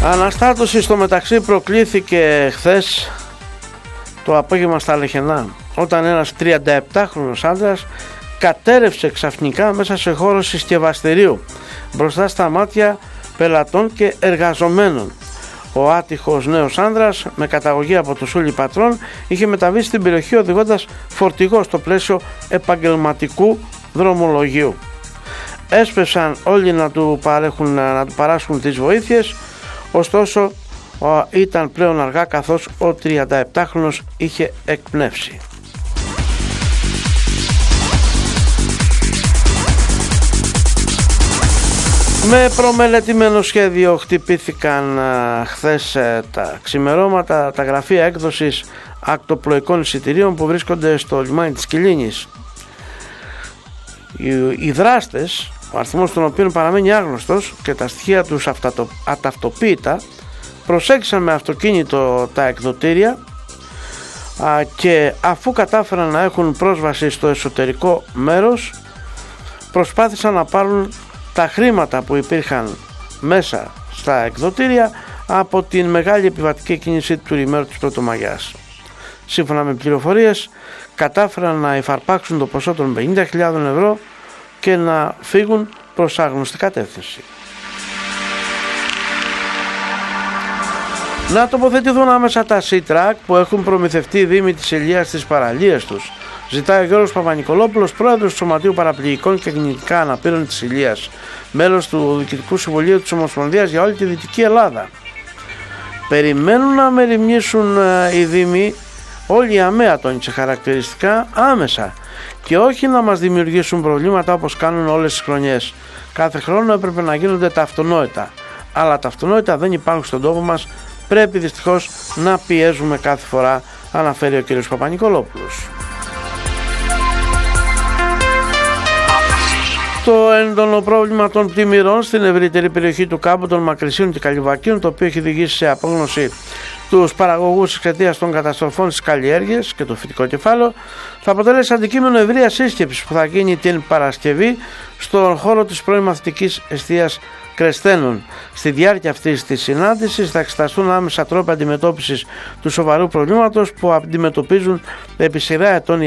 Αναστάτωση στο μεταξύ προκλήθηκε χθες το απόγευμα στα Λεχενά, όταν ένας 37χρονος άντρας κατέρευσε ξαφνικά μέσα σε χώρο συσκευαστηρίου μπροστά στα μάτια πελατών και εργαζομένων. Ο άτυχος νέος άντρας με καταγωγή από το Σούλι Πατρών είχε μεταβεί στην περιοχή οδηγώντας φορτηγό στο πλαίσιο επαγγελματικού δρομολογίου. Έσπευσαν όλοι να του παράσχουν τις βοήθειες, ωστόσο ήταν πλέον αργά, καθώς ο 37χρονος είχε εκπνεύσει. Με προμελετημένο σχέδιο χτυπήθηκαν χθες τα ξημερώματα τα γραφεία έκδοσης ακτοπλοϊκών εισιτηρίων που βρίσκονται στο λιμάνι της Κιλίνης. Οι δράστες, ο αριθμός των οποίων παραμένει άγνωστος και τα στοιχεία τους αταυτοποίητα, προσέξαν με αυτοκίνητο τα εκδοτήρια και αφού κατάφεραν να έχουν πρόσβαση στο εσωτερικό μέρος, προσπάθησαν να πάρουν τα χρήματα που υπήρχαν μέσα στα εκδοτήρια από την μεγάλη επιβατική κίνηση του ημέρου της Πρωτομαγιάς. Σύμφωνα με πληροφορίες, κατάφεραν να υφαρπάξουν το ποσό των 50.000 ευρώ και να φύγουν προς άγνωστη κατεύθυνση. Να τοποθετηθούν άμεσα τα C-Track που έχουν προμηθευτεί οι Δήμοι της Ηλίας στις παραλίες τους, ζητάει ο Γιώργος Παπα-Νικολόπουλος, πρόεδρος του Σωματείου Παραπληγικών και Κινητικά Αναπήρων της Ηλίας, μέλος του Διοικητικού Συμβουλίου της Ομοσπονδίας για όλη τη Δυτική Ελλάδα. Περιμένουν να μεριμνήσουν οι Δήμοι, όλοι οι ΑΜΕΑ τόνισε χαρακτηριστικά, άμεσα και όχι να μας δημιουργήσουν προβλήματα όπως κάνουν όλες τις χρονιές. Κάθε χρόνο έπρεπε να γίνονται τα αυτονόητα, αλλά τα αυτονόητα δεν υπάρχουν στον τόπο μας, πρέπει δυστυχώς να πιέζουμε κάθε φορά, αναφέρει ο κ. Παπα-Νικολόπουλος. Το έντονο πρόβλημα των πλημμυρών στην ευρύτερη περιοχή του κάμπου των Μακρυσίων και Καλυβακίων, το οποίο έχει οδηγήσει σε απόγνωση τους παραγωγούς εξαιτίας των καταστροφών στις καλλιέργειες και το φυτικό κεφάλαιο, θα αποτελέσει αντικείμενο ευρείας σύσκεψης που θα γίνει την Παρασκευή στον χώρο της πρώην μαθητικής εστίας Κρεσθένων. Στη διάρκεια αυτής της συνάντησης θα εξεταστούν άμεσα τρόποι αντιμετώπισης του σοβαρού προβλήματος που αντιμετωπίζουν επί σειρά ετών